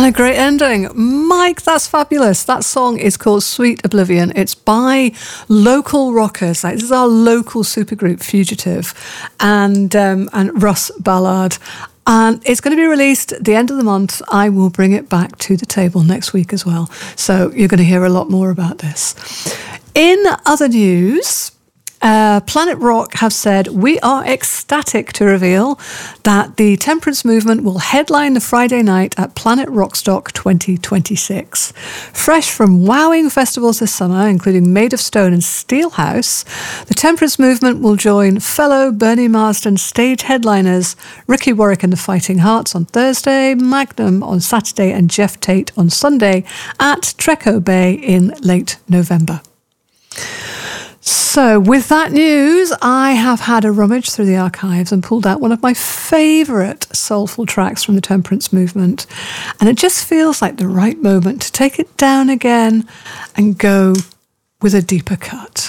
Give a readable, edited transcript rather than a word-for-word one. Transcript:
a great ending. Mike, that's fabulous. That song is called Sweet Oblivion. It's by local rockers. This is our local supergroup, Fugitive, and Russ Ballard. And it's going to be released at the end of the month. I will bring it back to the table next week as well. So you're going to hear a lot more about this. In other news, Planet Rock have said, we are ecstatic to reveal that the Temperance Movement will headline the Friday night at Planet Rockstock 2026. Fresh from wowing festivals this summer, including Made of Stone and Steelhouse, the Temperance Movement will join fellow Bernie Marsden stage headliners Ricky Warwick and the Fighting Hearts on Thursday, Magnum on Saturday and Jeff Tate on Sunday at Treco Bay in late November. So with that news, I have had a rummage through the archives and pulled out one of my favourite soulful tracks from the Temperance Movement. And it just feels like the right moment to take it down again and go with a deeper cut.